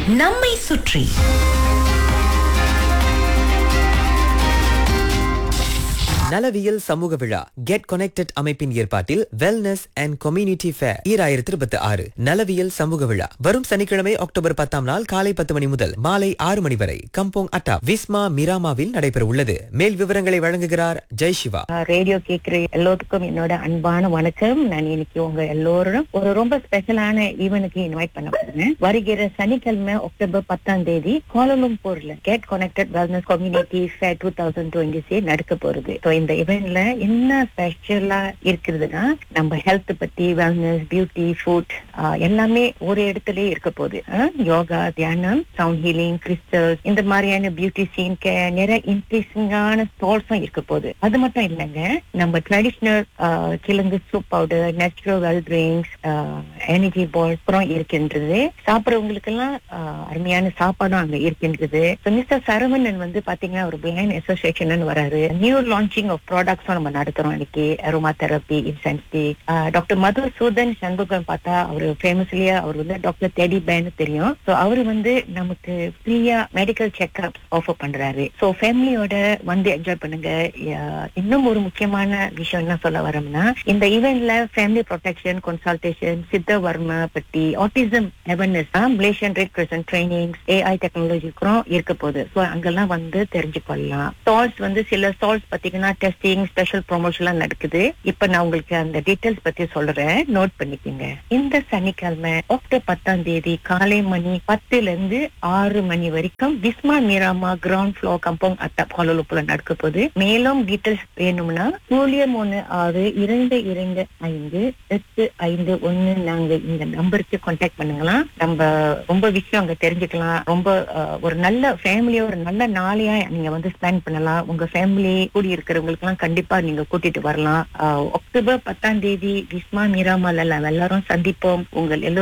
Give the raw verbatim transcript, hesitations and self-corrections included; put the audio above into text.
நம்மை சுற்றி நலவியல் சமூக விழா கெட் கனெக்டட் அமைப்பின் ஏற்பாட்டில் வெல்னஸ் அண்ட் கம்யூனிட்டி ஃபேர் ஈராயிரத்தி இருபத்தி ஆறு நலவியல் சமூக விழா வரும் சனிக்கிழமை அக்டோபர் பத்தாம் நாள் காலை பத்து மணி முதல் மாலை ஆறு மணி வரை கம்போங் அட்டா விஸ்மா மிராமாவில் நடைபெற உள்ளது. மேல் விவரங்களை வழங்குகிறார் ஜெய் சிவா. ரேடியோ கேட்கிற எல்லோருக்கும் என்னோட அன்பான வணக்கம். நான் இன்னைக்கு உங்க எல்லோரும் ஒரு ரொம்ப ஸ்பெஷலான ஈவென்ட்க்கு இன்வைட் பண்ண போறேன். வருகிற சனிக்கிழமை அக்டோபர் பத்தாம் தேதி கோலாலம்பூர்ல get connected wellness community fair two thousand twenty six நடக்க போறது. இந்த இவெண்ட்ல என்ன ஸ்பெஷலா இருக்குதுன்னா, நம்ம ஹெல்த் பத்தி, வெல்னஸ், பியூட்டி, ஃபுட் எல்லாமே ஒரு இடத்துலயே இருக்க போகுது. யோகா, தியானம், சவுண்ட் ஹீலிங், கிறிஸ்டல்ஸ், இந்த மாதிரியான பியூட்டி சீன் நிறைய இன்ட்ரெஸ்டிங்கான ஸ்டால்ஸும் இருக்க போகுது. அது மட்டும் இல்லைங்க, நம்ம ட்ரெடிஷனல் கிழங்கு soup powder, natural well drinks, energy balls அப்புறம் இருக்கின்றது. சாப்பிட்றவங்களுக்கு எல்லாம் அருமையான சாப்பாடும் அங்க இருக்கின்றது. மிஸ்டர் சரவணன் வந்து பாத்தீங்கன்னா ஒரு பிளைண்ட் அசோசியேஷன் வராரு. நியூ லான்ச்சிங் ஆஃப் ப்ராடக்ட்ஸும் நம்ம நடத்துறோம் இன்னைக்கு. Aroma therapy, இன்சென்ஸ்டிக். Doctor Madhusudan Shanmugam பார்த்தா அவரு ஃபேமஸ்லியா அவர் வந்து டாக்டர் டெடி பேன் தெரியும். சோ அவரு வந்து நமக்கு ஃப்ரீயா மெடிக்கல் செக்அப் ஆஃபர் பண்றாரு. சோ ஃபேமிலியோட வந்து என்ஜாய் பண்ணுங்க. இன்னும் ஒரு முக்கியமான விஷயம் என்ன சொல்ல வரோம்னா, இந்த ஈவெண்ட்ல ஃபேமிலி ப்ரொடெக்ஷன் கன்சல்டேஷன், சித்த வர்ம பத்தி, autism awareness, Malaysian red crescent trainings, AI டெக்னாலஜிக்கும் இருக்க போகுது. சோ அங்கெல்லாம் வந்து தெரிஞ்சுக்கொள்ளலாம். ஸ்டால்ஸ் வந்து சில ஸ்டால்ஸ் பாத்தீங்கன்னா டெஸ்டிங், ஸ்பெஷல் ப்ரொமோஷன் எல்லாம் நடக்குது. இப்ப நான் உங்களுக்கு அந்த டீடைல்ஸ் பத்தி சொல்றேன், நோட் பண்ணிக்கோங்க. இந்த சனிக்கிழமை அக்டோபர் பத்தாம் தேதி காலை மணி பத்துல இருந்து ஆறு மணி வரைக்கும் விஸ்மா மிராமா கிரவுண்ட் ஃப்ளோர் கம்போங் அட்டா கோலாலம்பூர்ல நடக்க போகுது. மேலும் டீடைல்ஸ் வேணும்னா பூஜ்ஜியம் ஒன்னு ஆறு இரண்டு இரண்டு ஐந்து எட்டு ஐந்து ஒன்னு நாங்க இந்த நம்பருக்கு கான்டாக்ட் பண்ணுங்களாம். நம்ம ரொம்ப விஷயம் அங்க தெரிஞ்சுக்கலாம். ரொம்ப ஒரு நல்ல ஃபேமிலியா ஒரு நல்ல நாளையா நீங்க வந்து ஸ்பெண்ட் பண்ணலாம். உங்க ஃபேமிலி கூடி இருக்கிறவங்களுக்கு எல்லாம் கண்டிப்பா நீங்க கூட்டிட்டு வரலாம். அக்டோபர் பத்தாம் தேதி விஸ்மா மிராமால எல்லாரும் சந்திப்போம். உங்கள் எல்லோரும்